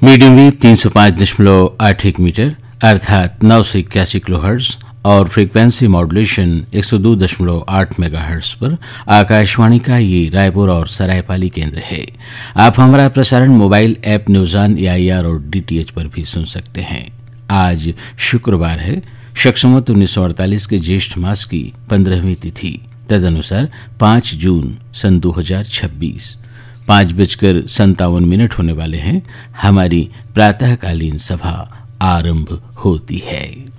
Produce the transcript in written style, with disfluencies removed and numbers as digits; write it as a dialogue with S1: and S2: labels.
S1: Medium wave 305.81 metre अर्थात 981 kilohertz और frequency modulation 102.8 megahertz पर आकाशवाणी का ये रायपुर और सरायपाली केंद्र है। आप हमारा प्रसारण mobile app news on AIR और DTH पर भी सुन सकते हैं। आज शुक्रवार है, शक संवत 1948 के ज्येष्ठ मास की 15वीं तिथि, तदनुसार 5 जून सन 2026। 5:57 होने वाले हैं। हमारी प्रातःकालीन सभा आरंभ होती है।